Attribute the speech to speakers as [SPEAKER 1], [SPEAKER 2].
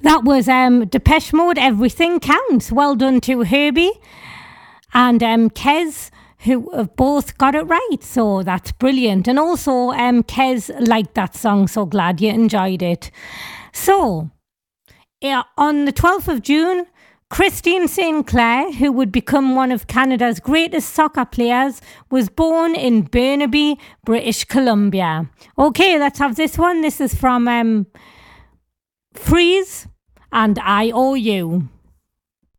[SPEAKER 1] That was Depeche Mode, Everything Counts. Well done to Herbie and Kez, who have both got it right. So that's brilliant. And also Kez liked that song. So glad you enjoyed it. So on the 12th of June, Christine St. Clair, who would become one of Canada's greatest soccer players, was born in Burnaby, British Columbia. Okay, let's have this one. This is from Freeze and I Owe You.